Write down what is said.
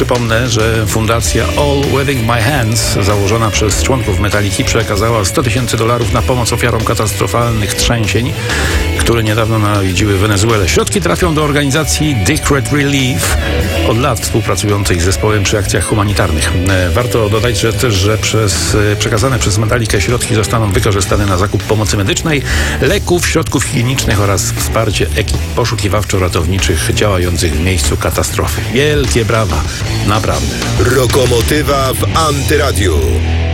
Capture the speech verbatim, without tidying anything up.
Przypomnę, że fundacja All Waving My Hands, założona przez członków Metaliki, przekazała sto tysięcy dolarów na pomoc ofiarom katastrofalnych trzęsień, które niedawno nawiedziły Wenezuelę. Środki trafią do organizacji Decred Relief, od lat współpracującej z zespołem przy akcjach humanitarnych. Warto dodać, że też, że przez przekazane przez Metalikę środki zostaną wykorzystane na zakup pomocy medycznej, leków, środków higienicznych oraz wsparcie ekip poszukiwawczo-ratowniczych działających w miejscu katastrofy. Wielkie brawa, naprawdę. Rokomotywa w Antyradiu.